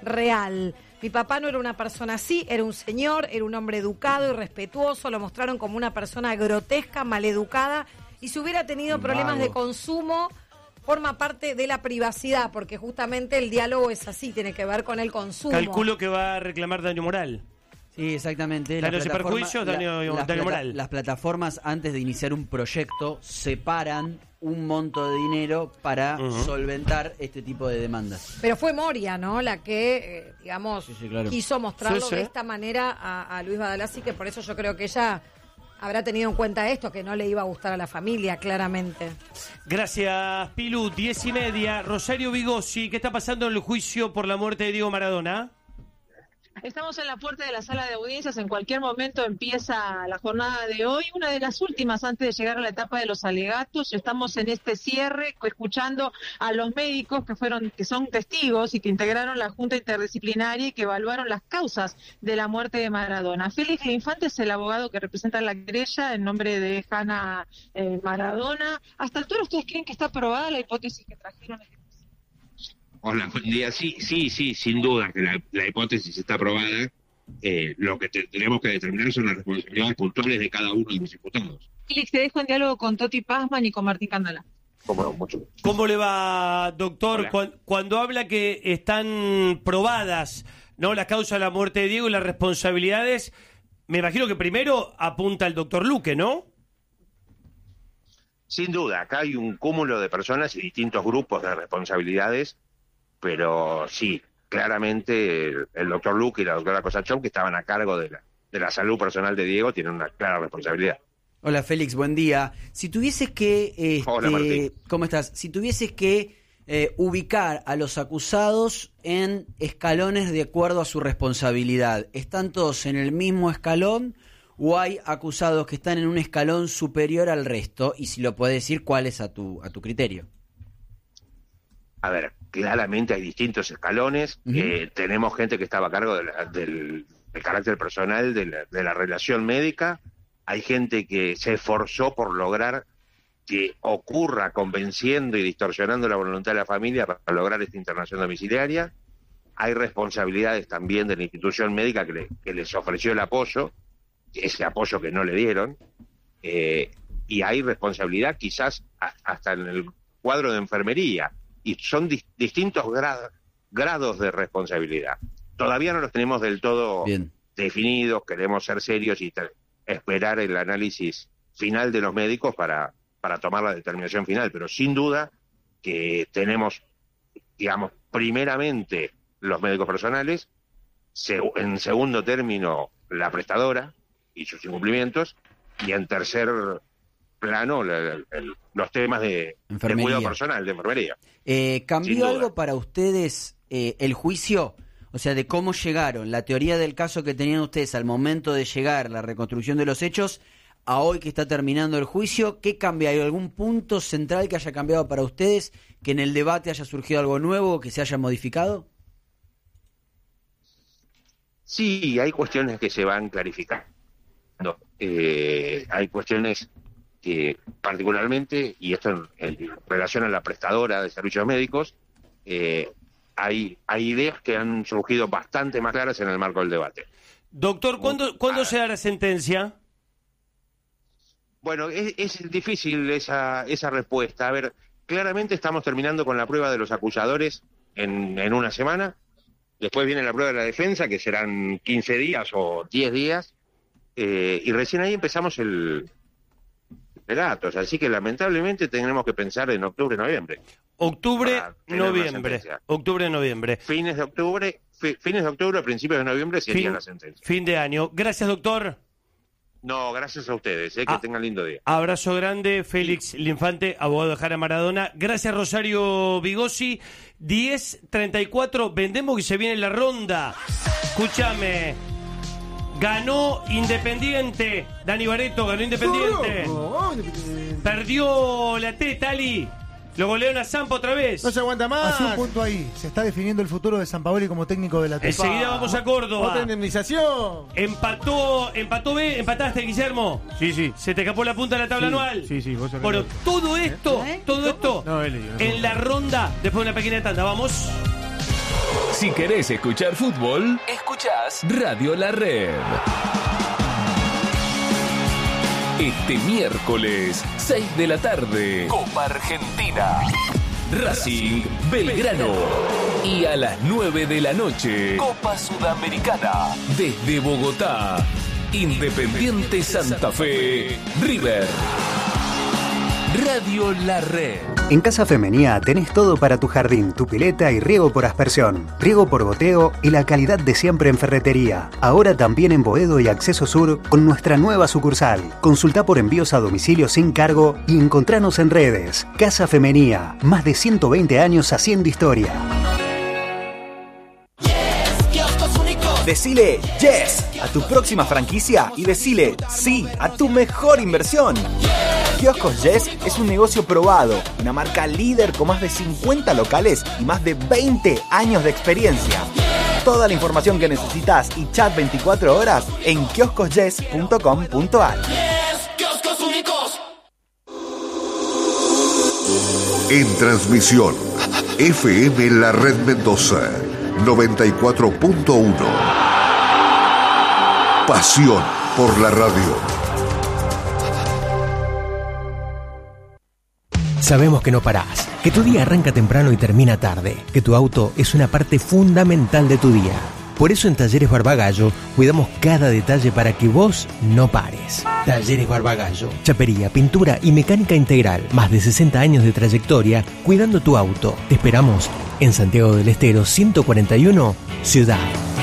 real. Mi papá no era una persona así, era un señor, era un hombre educado y respetuoso, lo mostraron como una persona grotesca, maleducada, y si hubiera tenido problemas de consumo, forma parte de la privacidad, porque justamente el diálogo es así, tiene que ver con el consumo. Calculo que va a reclamar daño moral. Sí, exactamente. Daños y perjuicios, daño moral. Las plataformas, antes de iniciar un proyecto, separan un monto de dinero para solventar este tipo de demandas. Pero fue Moria, ¿no? La que, claro, quiso mostrarlo de esta manera a Luis Badalá, así que por eso yo creo que ella habrá tenido en cuenta esto, que no le iba a gustar a la familia, claramente. Gracias, Pilu. 10:30. Rosario Vigossi, ¿qué está pasando en el juicio por la muerte de Diego Maradona? Estamos en la puerta de la sala de audiencias, en cualquier momento empieza la jornada de hoy, una de las últimas antes de llegar a la etapa de los alegatos. Estamos en este cierre escuchando a los médicos que son testigos y que integraron la Junta Interdisciplinaria y que evaluaron las causas de la muerte de Maradona. Félix Linfante es el abogado que representa la querella en nombre de Hanna Maradona. ¿Hasta el altura ustedes creen que está aprobada la hipótesis que trajeron? Hola, buen día. Sí, sin duda que la hipótesis está aprobada. Lo que tenemos que determinar son las responsabilidades puntuales de cada uno de los imputados. Félix, te dejo en diálogo con Toti Pazman y con Martín Candela. ¿Cómo le va, doctor? Cuando habla que están probadas, ¿no?, las causas de la muerte de Diego y las responsabilidades, me imagino que primero apunta el doctor Luque, ¿no? Sin duda, acá hay un cúmulo de personas y distintos grupos de responsabilidades. Pero sí, claramente el doctor Luque y la doctora Cosachón, que estaban a cargo de la salud personal de Diego, tienen una clara responsabilidad. Hola Félix, buen día. Si tuvieses que... Hola Martín. ¿Cómo estás? Si tuvieses que ubicar a los acusados en escalones de acuerdo a su responsabilidad, ¿están todos en el mismo escalón o hay acusados que están en un escalón superior al resto? Y si lo puedes decir, ¿cuál es a tu criterio? A ver, claramente hay distintos escalones. Tenemos gente que estaba a cargo del carácter personal de la relación médica. Hay gente que se esforzó por lograr que ocurra convenciendo y distorsionando la voluntad de la familia para lograr esta internación domiciliaria. Hay responsabilidades también de la institución médica que les ofreció el apoyo, ese apoyo que no le dieron. Y hay responsabilidad quizás hasta en el cuadro de enfermería. Y son distintos grados de responsabilidad. todavía no los tenemos del todo definidos, queremos ser serios y esperar el análisis final de los médicos para tomar la determinación final, pero sin duda que tenemos, digamos, primeramente los médicos personales, en segundo término la prestadora y sus incumplimientos, y en tercer plano los temas de cuidado personal, de enfermería. ¿Cambió algo para ustedes el juicio? O sea, de cómo llegaron, la teoría del caso que tenían ustedes al momento de llegar, la reconstrucción de los hechos, a hoy que está terminando el juicio, ¿qué cambia? ¿Hay algún punto central que haya cambiado para ustedes, que en el debate haya surgido algo nuevo, que se haya modificado? Sí, hay cuestiones que se van clarificando. Hay cuestiones que particularmente, y esto en relación a la prestadora de servicios médicos, hay ideas que han surgido bastante más claras en el marco del debate. Doctor, ¿cuándo se da la sentencia? Bueno, es difícil esa respuesta. A ver, claramente estamos terminando con la prueba de los acusadores en una semana. Después viene la prueba de la defensa, que serán 15 días o 10 días. Y recién ahí empezamos el relato. Así que lamentablemente tendremos que pensar en octubre, noviembre. Octubre-noviembre. Fines de octubre, principios de noviembre sería la sentencia. Fin de año. Gracias, doctor. No, gracias a ustedes, que tengan lindo día. Abrazo grande, Félix Linfante, abogado de Jara Maradona. Gracias, Rosario Bigosi. 10:34, vendemos que se viene la ronda. Escúchame. Ganó Independiente. Dani Barreto ganó Independiente. Perdió la T, Tali. Lo golearon a Sampa otra vez. No se aguanta más. Hace un punto ahí. Se está definiendo el futuro de Sampaoli como técnico de la T. Enseguida vamos a Córdoba. Otra indemnización. ¿Empataste, Guillermo? Sí. ¿Se te escapó la punta de la tabla anual? Sí. Bueno, todo esto en la ronda después de una pequeña tanda. Vamos. Si querés escuchar fútbol, escuchás Radio La Red. Este miércoles, 6 de la tarde, Copa Argentina, Racing Belgrano. Y a las 9 de la noche, Copa Sudamericana. Desde Bogotá, Independiente Santa Fe, River. Radio La Red. En Casa Femenía tenés todo para tu jardín, tu pileta y riego por aspersión, riego por goteo y la calidad de siempre en ferretería. Ahora también en Boedo y Acceso Sur con nuestra nueva sucursal. Consultá por envíos a domicilio sin cargo y encontranos en redes. Casa Femenía, más de 120 años haciendo historia. Decile yes a tu próxima franquicia y decile sí a tu mejor inversión. Kioscos Yes es un negocio probado, una marca líder con más de 50 locales y más de 20 años de experiencia. Toda la información que necesitas y chat 24 horas en kioscosyes.com.ar. En transmisión, FM La Red Mendoza, 94.1. Pasión por la radio. Sabemos que no parás, que tu día arranca temprano y termina tarde, que tu auto es una parte fundamental de tu día. Por eso en Talleres Barbagallo cuidamos cada detalle para que vos no pares. Talleres Barbagallo, chapería, pintura y mecánica integral. Más de 60 años de trayectoria cuidando tu auto. Te esperamos en Santiago del Estero 141, Ciudad.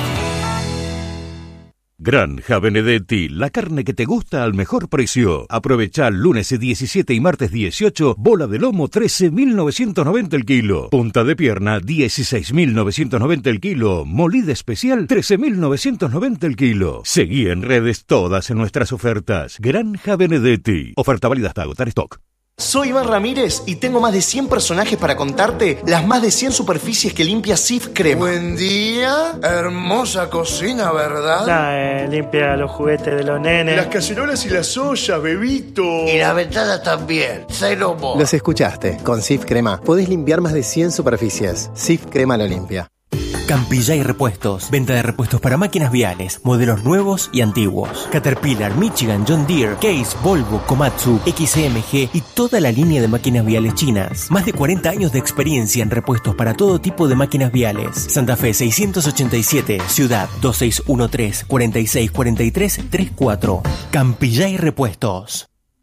Granja Benedetti, la carne que te gusta al mejor precio. Aprovecha lunes 17 y martes 18, bola de lomo 13.990 el kilo. Punta de pierna 16.990 el kilo. Molida especial 13.990 el kilo. Seguí en redes todas nuestras ofertas. Granja Benedetti. Oferta válida hasta agotar stock. Soy Iván Ramírez y tengo más de 100 personajes para contarte las más de 100 superficies que limpia Sif Crema. Buen día, hermosa cocina, ¿verdad? Limpia los juguetes de los nenes. Las cacerolas y las ollas, bebito. Y las ventanas también, cero mo. Los escuchaste, con Sif Crema podés limpiar más de 100 superficies. Sif Crema lo limpia. Campillay Repuestos. Venta de repuestos para máquinas viales, modelos nuevos y antiguos. Caterpillar, Michigan, John Deere, Case, Volvo, Komatsu, XMG y toda la línea de máquinas viales chinas. Más de 40 años de experiencia en repuestos para todo tipo de máquinas viales. Santa Fe 687, Ciudad 2613 4643 34. Campillay Repuestos.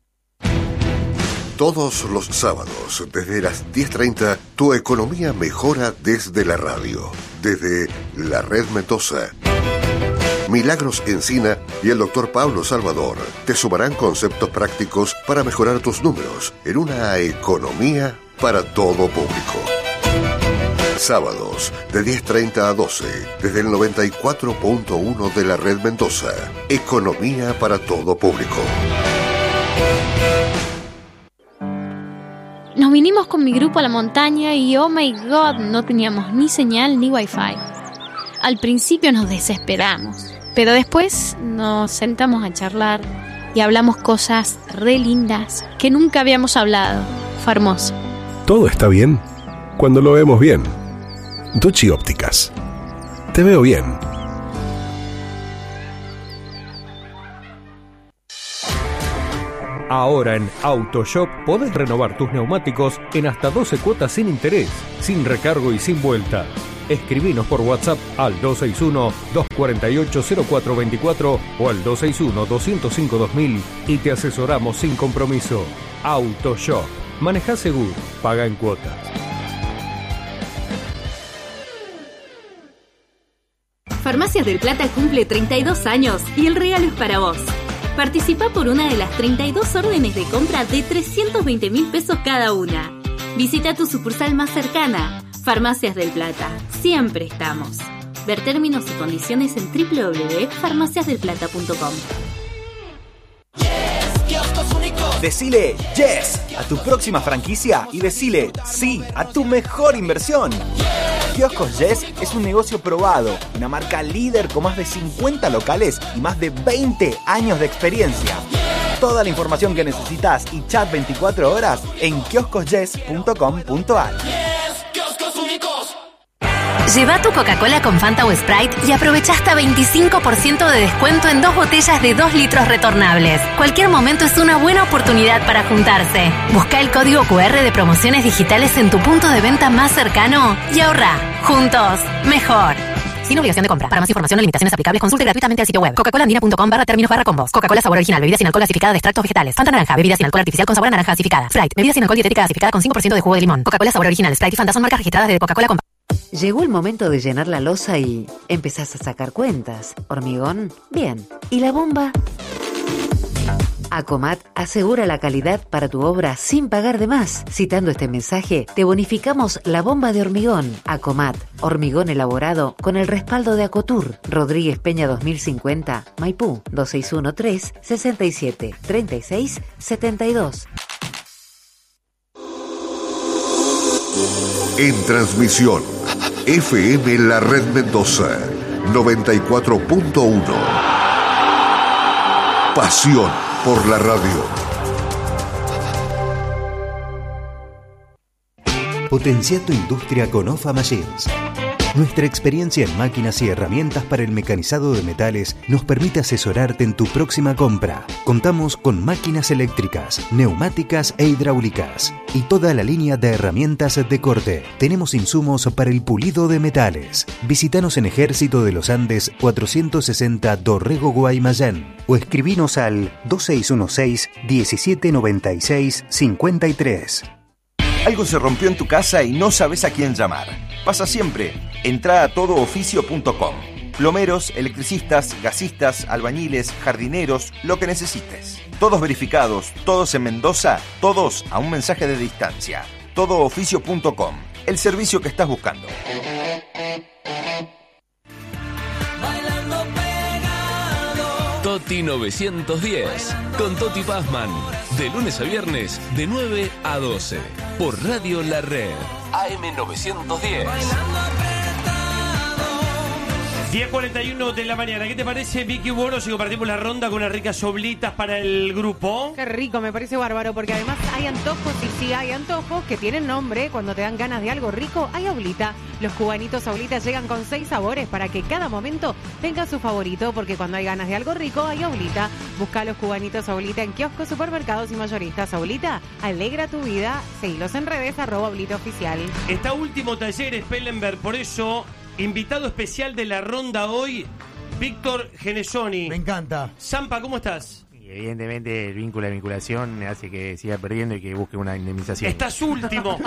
Todos los sábados, desde las 10:30, tu economía mejora desde la radio, desde la Red Mendoza. Milagros Encina y el Dr. Pablo Salvador te sumarán conceptos prácticos para mejorar tus números en una economía para todo público. Sábados, de 10:30 a 12, desde el 94.1 de la Red Mendoza. Economía para todo público. Nos vinimos con mi grupo a la montaña y oh my god, no teníamos ni señal ni wifi. Al principio nos desesperamos, pero después nos sentamos a charlar y hablamos cosas re lindas que nunca habíamos hablado. Fue hermoso. Todo está bien cuando lo vemos bien. Duchi Ópticas. Te veo bien. Ahora en AutoShop podés renovar tus neumáticos en hasta 12 cuotas sin interés, sin recargo y sin vuelta. Escribinos por WhatsApp al 261-248-0424 o al 261-205-2000 y te asesoramos sin compromiso. AutoShop. Manejá seguro, paga en cuotas. Farmacias del Plata cumple 32 años y el regalo es para vos. Participa por una de las 32 órdenes de compra de 320.000 pesos cada una. Visita tu sucursal más cercana. Farmacias del Plata. Siempre estamos. Ver términos y condiciones en www.farmaciasdelplata.com. Decile yes a tu próxima franquicia y decile sí a tu mejor inversión. Kioscos Yes es un negocio probado, una marca líder con más de 50 locales y más de 20 años de experiencia. Toda la información que necesitas y chat 24 horas en kioscosyes.com.ar. Lleva tu Coca-Cola con Fanta o Sprite y aprovecha hasta 25% de descuento en 2 botellas de 2 litros retornables. Cualquier momento es una buena oportunidad para juntarse. Busca el código QR de promociones digitales en tu punto de venta más cercano y ahorra. Juntos, mejor. Sin obligación de compra. Para más información o limitaciones aplicables, consulte gratuitamente el sitio web coca-colaandina.com/términos/combos. Coca-Cola sabor original, bebida sin alcohol gasificada de extractos vegetales. Fanta naranja, bebida sin alcohol artificial con sabor a naranja gasificada. Sprite, bebida sin alcohol dietética gasificada con 5% de jugo de limón. Coca-Cola sabor original, Sprite y Fanta son marcas registradas de Coca-Cola Company. Llegó el momento de llenar la loza y empezás a sacar cuentas. ¿Hormigón? Bien. ¿Y la bomba? Acomat asegura la calidad para tu obra sin pagar de más. Citando este mensaje, te bonificamos la bomba de hormigón. Acomat, hormigón elaborado con el respaldo de Acotur. Rodríguez Peña 2050, Maipú, 2613-673672. En transmisión, FM La Red Mendoza, 94.1. Pasión por la radio. Potencia tu industria con OFA Machines. Nuestra experiencia en máquinas y herramientas para el mecanizado de metales nos permite asesorarte en tu próxima compra. Contamos con máquinas eléctricas, neumáticas e hidráulicas y toda la línea de herramientas de corte. Tenemos insumos para el pulido de metales. Visítanos en Ejército de los Andes 460 Dorrego, Guaymallén o escribinos al 2616 1796 53. Algo se rompió en tu casa y no sabes a quién llamar. Pasa siempre. Entrá a todooficio.com. Plomeros, electricistas, gasistas, albañiles, jardineros, lo que necesites. Todos verificados, todos en Mendoza, todos a un mensaje de distancia. Todooficio.com. El servicio que estás buscando. Toti 910 con Toti Pazman, de lunes a viernes de 9 a 12 por Radio La Red AM 910. 10:41 de la mañana. ¿Qué te parece, Vicky Boro, si compartimos la ronda con unas ricas oblitas para el grupo? Qué rico, me parece bárbaro, porque además hay antojos, y sí hay antojos que tienen nombre. Cuando te dan ganas de algo rico, hay oblita. Los cubanitos oblitas llegan con 6 sabores para que cada momento tenga su favorito, porque cuando hay ganas de algo rico, hay oblita. Busca los cubanitos oblita en kioscos, supermercados y mayoristas. Oblita, alegra tu vida. Seguilos en redes, @oblitaoficial. Está último taller Spellenberg, por eso... Invitado especial de la ronda hoy, Víctor Genesoni. Me encanta. Zampa, ¿cómo estás? Y evidentemente el vínculo de vinculación hace que siga perdiendo y que busque una indemnización. Estás último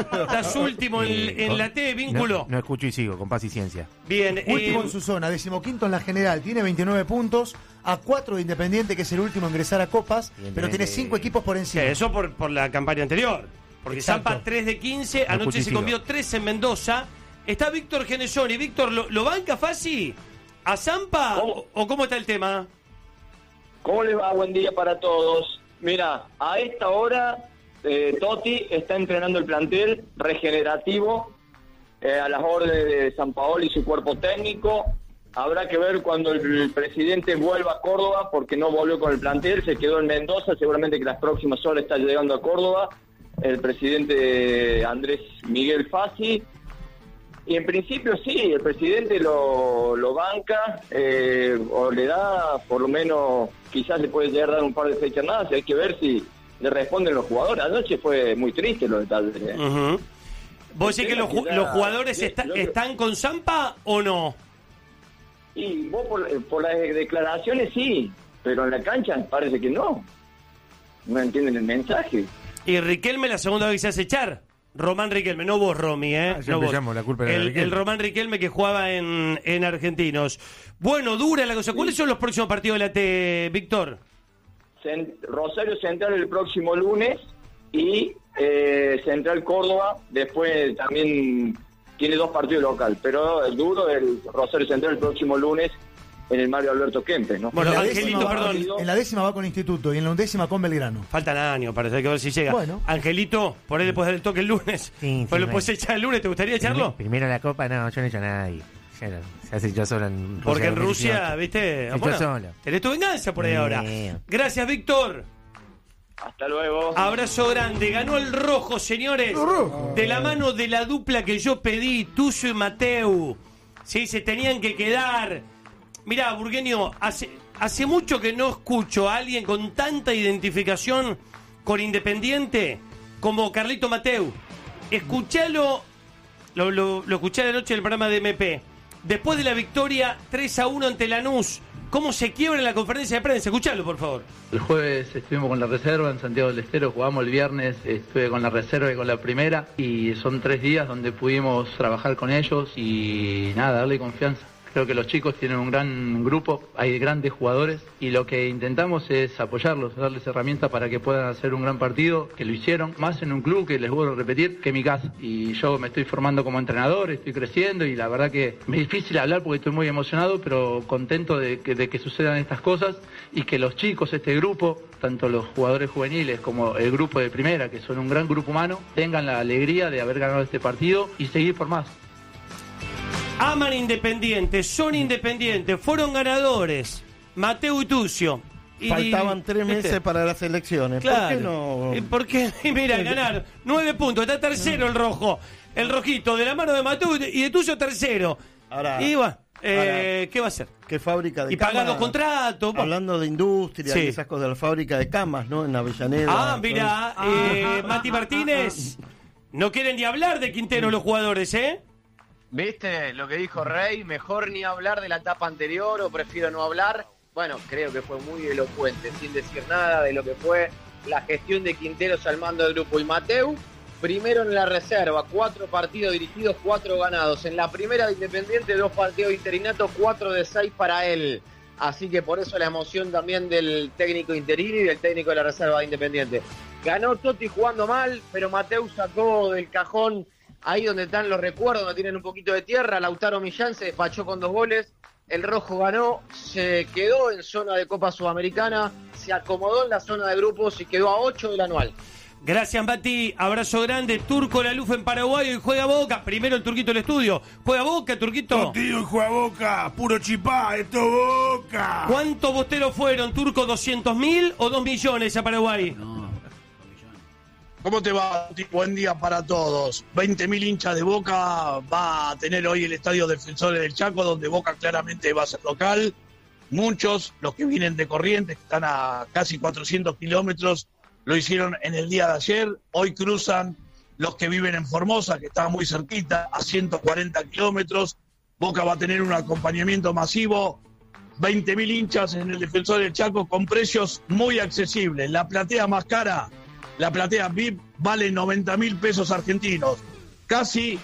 en la T, vínculo. No escucho y sigo, con paz y ciencia. Bien. Último en su zona, 15º en la general, tiene 29 puntos, a 4 de Independiente, que es el último a ingresar a Copas, pero tiene 5 equipos por encima. Eso por la campaña anterior. Porque Exacto. Zampa 3 de 15, anoche se comió 3 en Mendoza. Está Víctor Genesoni. Víctor, ¿lo banca fácil a Zampa o cómo está el tema? ¿Cómo les va? Buen día para todos. Mira, a esta hora Totti está entrenando el plantel regenerativo a las órdenes de Sampaoli y su cuerpo técnico. Habrá que ver cuando el presidente vuelva a Córdoba, porque no volvió con el plantel, se quedó en Mendoza, seguramente que las próximas horas está llegando a Córdoba el presidente Andrés Miguel Fassi. Y en principio sí, el presidente lo banca, o le da, por lo menos, quizás le puede llegar a dar un par de fechas más, hay que ver si le responden los jugadores. Anoche fue muy triste los detalles. ¿Vos decís que los jugadores están con Zampa o no? Y vos por las declaraciones sí, pero en la cancha parece que no. No entienden el mensaje. Y Riquelme la segunda vez que se hace echar. Román Riquelme, no vos, Romy, ya no empezamos, vos. la culpa era de Riquelme. El Román Riquelme que jugaba en Argentinos. Bueno, dura la cosa. ¿Cuáles son los próximos partidos de la T, Víctor? Rosario Central el próximo lunes y Central Córdoba. Después también tiene 2 partidos local, pero el duro el Rosario Central el próximo lunes en el Mario Alberto Kempes, ¿no? Bueno, Angelito, perdón. En la 10ª va con Instituto y en la 11ª con Belgrano. Faltan años, parece, hay que ver si llega. Bueno. Angelito, por ahí le puedes dar el toque el lunes. Sí, pues lo puedes echar el lunes, ¿te gustaría echarlo? Primero la Copa, no, yo no he hecho a nadie. Se hace yo solo en Rusia. Porque en Rusia, ¿viste? Yo solo. Tenés tu venganza por ahí ahora. Gracias, Víctor. Hasta luego. Abrazo grande. Ganó el rojo, señores. De la mano de la dupla que yo pedí, Tucio y Mateu. Sí, se tenían que quedar. Mirá, Burgueño, hace mucho que no escucho a alguien con tanta identificación con Independiente como Carlito Mateu. Escuchalo, lo escuché la noche en el programa de MP. Después de la victoria 3-1 ante Lanús, ¿cómo se quiebra en la conferencia de prensa? Escuchalo, por favor. El jueves estuvimos con la reserva en Santiago del Estero, jugamos el viernes, estuve con la reserva y con la primera, y son 3 días donde pudimos trabajar con ellos y nada, darle confianza. Creo que los chicos tienen un gran grupo, hay grandes jugadores y lo que intentamos es apoyarlos, darles herramientas para que puedan hacer un gran partido, que lo hicieron, más en un club que les vuelvo a repetir, que mi casa. Y yo me estoy formando como entrenador, estoy creciendo y la verdad que me es difícil hablar porque estoy muy emocionado, pero contento de que sucedan estas cosas y que los chicos, este grupo, tanto los jugadores juveniles como el grupo de primera, que son un gran grupo humano, tengan la alegría de haber ganado este partido y seguir por más. Aman Independiente, son independientes, fueron ganadores. Mateu y Tucio. Faltaban 3 meses para las elecciones. Claro. ¿Por qué no? ¿Por qué? Mira, ganar 9 puntos. Está tercero el rojo. El rojito de la mano de Mateu y de Tucio tercero. Ahora, y bueno, ¿qué va a hacer? ¿Qué fábrica de y camas? pagar los contratos. Hablando de industria Sí. y esas cosas, de la fábrica de camas, ¿no? En Avellaneda. Mira, Mati Martínez. No quieren ni hablar de Quintero los jugadores, ¿eh? ¿Viste lo que dijo Rey? Mejor ni hablar de la etapa anterior o prefiero no hablar. Bueno, creo que fue muy elocuente, sin decir nada de lo que fue la gestión de Quinteros al mando del grupo. Y Mateu, primero en la reserva, 4 partidos dirigidos, 4 ganados. En la primera de Independiente, 2 partidos de interinato, 4 de 6 para él. Así que por eso la emoción también del técnico interino y del técnico de la reserva de Independiente. Ganó Totti jugando mal, pero Mateu sacó del cajón ahí donde están los recuerdos, donde tienen un poquito de tierra. Lautaro Millán se despachó con 2 goles. El rojo ganó, se quedó en zona de Copa Sudamericana, se acomodó en la zona de grupos y quedó a 8 del anual. Gracias, Mati. Abrazo grande. Turco La Luz en Paraguay y juega Boca. Primero el Turquito el estudio. ¿Juega Boca, Turquito? Tío, juega Boca. Puro chipá, esto Boca. ¿Cuántos bosteros fueron, Turco? ¿200.000 o 2 millones a Paraguay? ¿Cómo te va? Buen día para todos. 20.000 hinchas de Boca va a tener hoy el Estadio Defensores del Chaco, donde Boca claramente va a ser local. Muchos, los que vienen de Corrientes, que están a casi 400 kilómetros, lo hicieron en el día de ayer. Hoy cruzan los que viven en Formosa, que está muy cerquita, a 140 kilómetros. Boca va a tener un acompañamiento masivo. 20.000 hinchas en el Defensor del Chaco con precios muy accesibles. La platea más cara, la platea VIP, vale 90.000 pesos argentinos. Casi